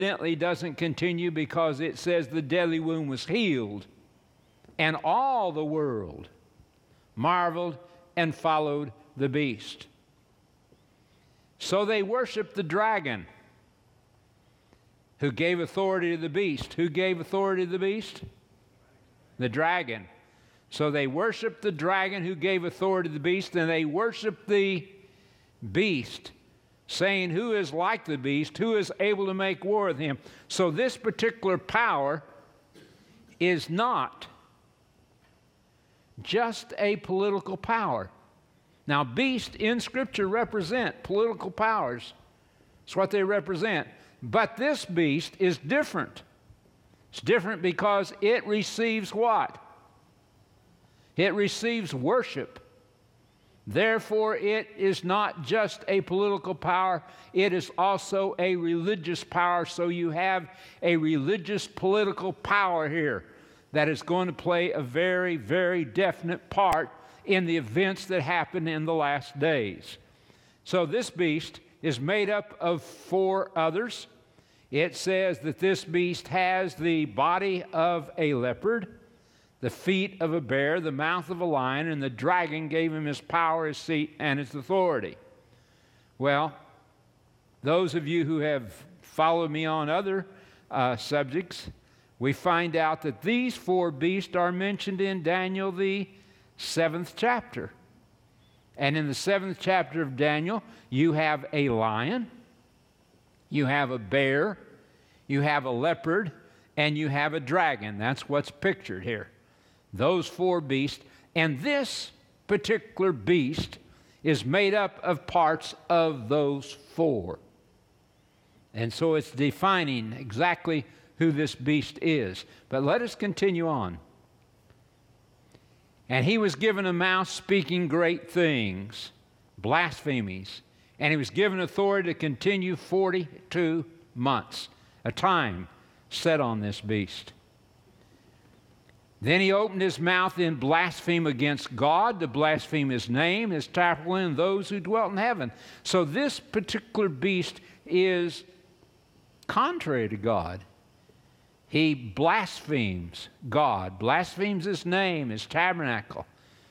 Evidently doesn't continue because it says the deadly wound was healed, and all the world marveled and followed the beast. So they worshiped the dragon, who gave authority to the beast. Who gave authority to the beast? The dragon. So they worshiped the dragon who gave authority to the beast, and they worshiped the beast, saying, who is like the beast? Who is able to make war with him? So this particular power is not just a political power. Now, beasts in Scripture represent political powers. That's what they represent. But this beast is different. It's different because it receives what? It receives worship. Therefore, it is not just a political power, it is also a religious power. So you have a religious political power here that is going to play a very, very definite part in the events that happen in the last days. So this beast is made up of 4 others. It says that this beast has the body of a leopard, the feet of a bear, the mouth of a lion, and the dragon gave him his power, his seat, and his authority. Well, those of you who have followed me on other subjects, we find out that these 4 beasts are mentioned in Daniel, the 7th chapter. And in the 7th chapter of Daniel, you have a lion, you have a bear, you have a leopard, and you have a dragon. That's what's pictured here. Those 4 beasts. And this particular beast is made up of parts of those 4. And so it's defining exactly who this beast is. But let us continue on. And he was given a mouth speaking great things, blasphemies, and he was given authority to continue 42 months, a time set on this beast. Then he opened his mouth in blaspheme against God, to blaspheme his name, his tabernacle, and those who dwelt in heaven. So this particular beast is contrary to God. He blasphemes God, blasphemes his name, his tabernacle.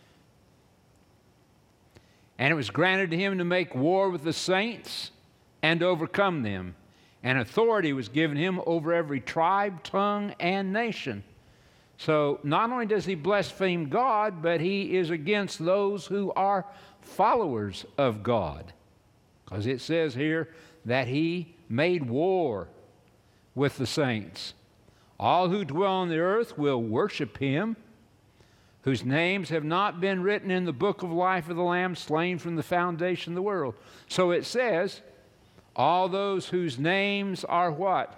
And it was granted to him to make war with the saints and overcome them. And authority was given him over every tribe, tongue, and nation. So not only does he blaspheme God, but he is against those who are followers of God. Because it says here that he made war with the saints. All who dwell on the earth will worship him, whose names have not been written in the book of life of the Lamb slain from the foundation of the world. So it says, all those whose names are what?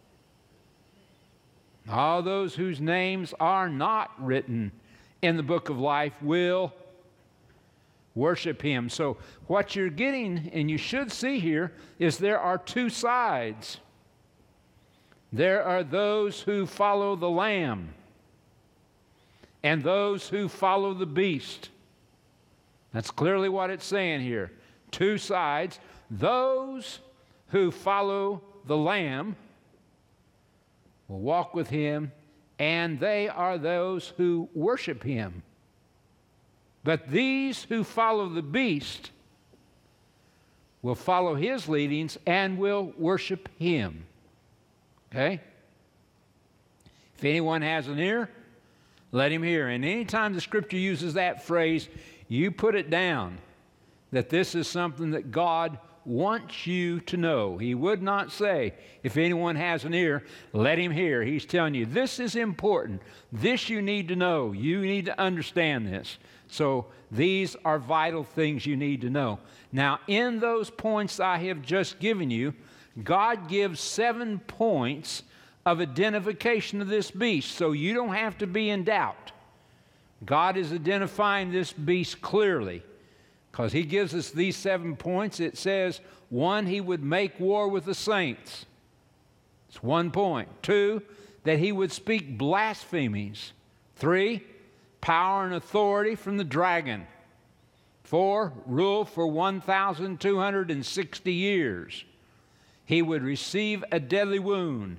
All those whose names are not written in the book of life will worship him. So what you're getting, and you should see here, is there are 2 sides. There are those who follow the Lamb and those who follow the beast. That's clearly what it's saying here. 2 sides. Those who follow the Lamb will walk with him, and they are those who worship him. But these who follow the beast will follow his leadings and will worship him. Okay? If anyone has an ear, let him hear. And anytime the Scripture uses that phrase, you put it down that this is something that God wants you to know. He would not say, if anyone has an ear, let him hear. He's telling you, this is important. This you need to know. You need to understand this. So these are vital things you need to know. Now, in those points I have just given you, God gives 7 points of identification of this beast, so you don't have to be in doubt. God is identifying this beast clearly, because he gives us these 7 points. It says, 1, he would make war with the saints. It's 1 point. 2, that he would speak blasphemies. 3, power and authority from the dragon. 4, rule for 1,260 years. He would receive a deadly wound.